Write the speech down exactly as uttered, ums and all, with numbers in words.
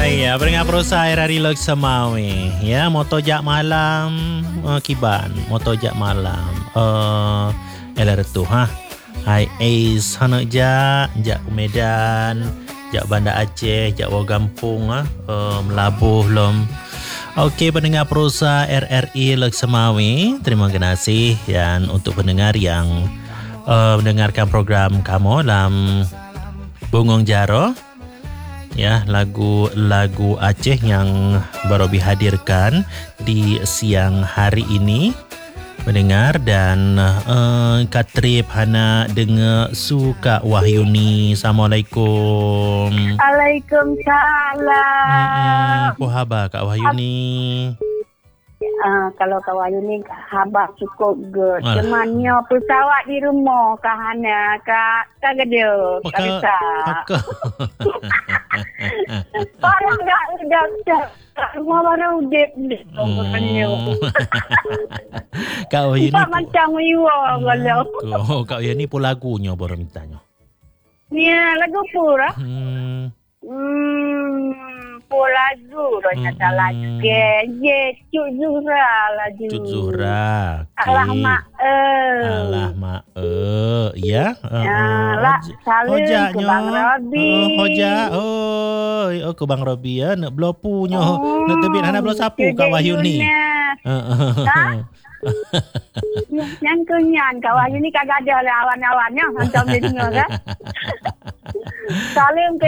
Ya, pendengar Prosa Hari Lok Semawi. Ya, moto jak malam uh, kiban, moto jak malam. Uh, elar tu ha. Hai Ais hanak jak, jak Medan, jak Banda Aceh, jak Wagampung ah, uh, melabuh lom. Okey, pendengar Prosa R R I Lok Semawi, terima kasih dan untuk pendengar yang uh, mendengarkan program kamu dalam Bungong Jaro. Ya, lagu-lagu Aceh yang baru dihadirkan di siang hari ini mendengar dan uh, Katrip Hana dengar suka Wahyuni. Assalamualaikum. Waalaikumsalam. Apa khabar Kak Wahyuni? Uh, kalau Kak Wahyuni khabar cukup good. Cumannya pesawat di rumah Kak Hana, Kak Kak Gede, Kak Bisa. Orang tak udah udah. Rumah mana udah udah. Kak Wahyuni tak macam Wiwa kalau. Oh, Kak Wahyuni pun lagunya baru mintanya. Ya, lagu pura. Hmm. Hmm, pura lagu dah salah ke. Ye, Cuk Zuhra lagi. Cuk Zuhra. Okay. Alah mak eh. Alah mak eh. Ya. Uh, uh, lah, salam ke Bang Robi. Oh, hoja. Oh, oh ke Bang Robi ya. Nak belopunya. Oh, nak tebit anak belau sapu Kak Wahyuni. Ha? Yang kenyan Kak Wahyuni kagak ada lah awan-awannya macam dia dengar kan. Salam ke